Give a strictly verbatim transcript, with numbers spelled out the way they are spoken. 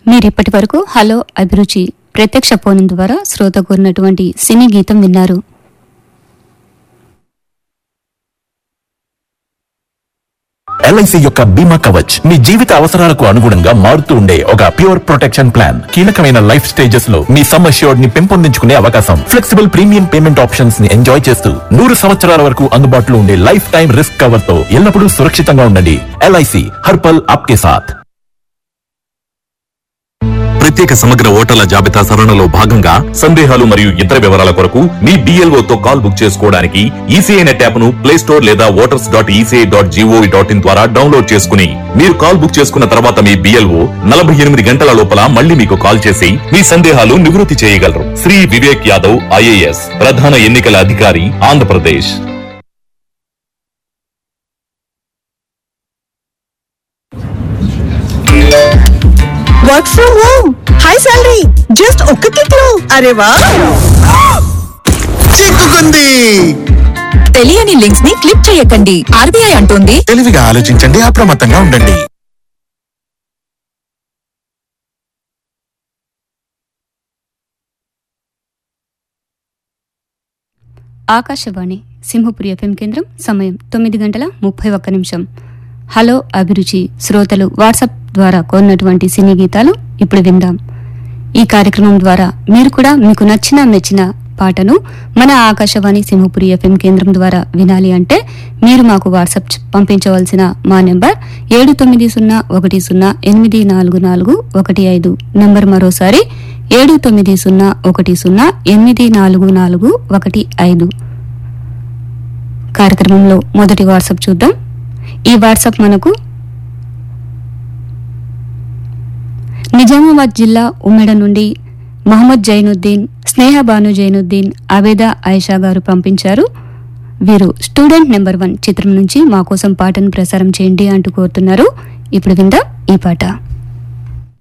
మీరిప్పటి వరకు హలో అభిరుచి ప్రత్యక్ష ఫోన్ ద్వారా శ్రోత కోరినటువంటి సినీ గీతం విన్నారు. ఎల్ఐసి యొక్క బీమా కవచ్ మీ జీవిత అవసరాలకు అనుగుణంగా మారుతూ ఉండే ఒక ప్యూర్ ప్రొటెక్షన్ ప్లాన్. కీలకమైన లైఫ్ స్టేజెస్ లో మీ సమ్ అష్యూర్డ్ ని పెంపొందించుకునే అవకాశం, ఫ్లెక్సిబుల్ ప్రీమియం పేమెంట్ ఆప్షన్స్ ని ఎంజాయ్ చేస్తూ నూరు సంవత్సరాల వరకు అందుబాటులో ఉండే లైఫ్ టైం రిస్క్ కవర్ తో ఎల్లప్పుడూ సురక్షితంగా ఉండండి. ఎల్ఐసి హర్పల్ ఆప్కే సాథ్. ప్రత్యేక సమగ్ర ఓటర్ల జాబితా సవరణలో భాగంగా సందేహాలు మరియు ఇతర వివరాల కొరకు మీ బిఎల్ఓ తో కాల్ బుక్ చేసుకోవడానికి ఈసీఐ నెట్ యాప్ ను ప్లే స్టోర్ లేదా voters dot ECI dot GOV dot in ద్వారా డౌన్లోడ్ చేసుకుని మీరు కాల్ బుక్ చేసుకున్న తర్వాత మీ బిఎల్ఓ నలభై ఎనిమిది గంటల లోపల మళ్ళీ మీకు కాల్ చేసి మీ సందేహాలు నివృత్తి చేయగలరు. శ్రీ వివేక్ యాదవ్ ఐఏఎస్, ప్రధాన ఎన్నికల అధికారి, Andhra Pradesh. Work from home, high salary, just ఒక్క క్లిక్ లో. అరే వా, చిక్కుకుంది. తెలియని లింక్స్ ని క్లిక్ చేయకండి. ఆర్బీఐ అంటోంది తెలివిగా ఆలోచించండి, అప్రమత్తంగా ఉండండి. ఆకాశవాణి సింహపురి ఎఫ్ఎం కేంద్రం. సమయం తొమ్మిది గంటల ముప్పై ఒక్క నిమిషం. హలో అభిరుచి శ్రోతలు వాట్సాప్ ద్వారా కోరినటువంటి సినీ గీతాలు ఇప్పుడు విందాం. ఈ కార్యక్రమం ద్వారా మీరు కూడా మీకు నచ్చిన మెచ్చిన పాటను మన ఆకాశవాణి సింహపురి ఎఫ్ఎం కేంద్రం ద్వారా వినాలి అంటే మీరు మాకు వాట్సాప్ పంపించవలసిన మా నెంబర్ ఏడు తొమ్మిది సున్నా ఒకటి సున్నా ఎనిమిది నాలుగు నాలుగు ఒకటి ఐదు. నంబర్ మరోసారి ఏడు తొమ్మిది సున్నా ఒకటి సున్నా ఎనిమిది నాలుగు నాలుగు ఒకటి ఐదు. కార్యక్రమంలో మొదటి వాట్సాప్ చూద్దాం. ఈ వాట్సాప్ మనకు నిజామాబాద్ జిల్లా ఉమ్మెడ నుండి మహమ్మద్ జైనుద్దీన్, స్నేహ బాను జైనుద్దీన్, అబేదా ఆయిషా గారు పంపించారు. వీరు స్టూడెంట్ నెంబర్ వన్ చిత్రం నుంచి మా కోసం పాటను ప్రసారం చేయండి అంటూ కోరుతున్నారు. ఇప్పుడు విందాం ఈ పాట.